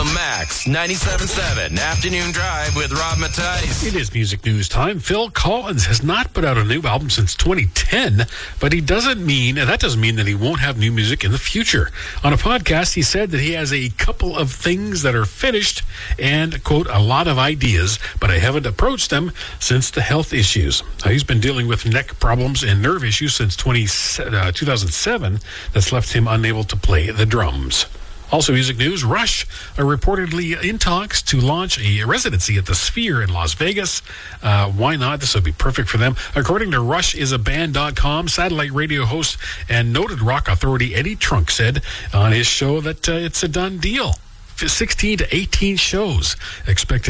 Max 97.7 Afternoon Drive with Rob Mattice. It is music news time. Phil Collins has not put out a new album since 2010, but that doesn't mean that he won't have new music in the future. On a podcast, he said that he has a couple of things that are finished and, quote, a lot of ideas, but I haven't approached them since the health issues. He's been dealing with neck problems and nerve issues since 2007 that's left him unable to play the drums. Also, music news, Rush are reportedly in talks to launch a residency at the Sphere in Las Vegas. Why not? This would be perfect for them. According to RushIsABand.com, satellite radio host and noted rock authority Eddie Trunk said on his show that it's a done deal. 16 to 18 shows expected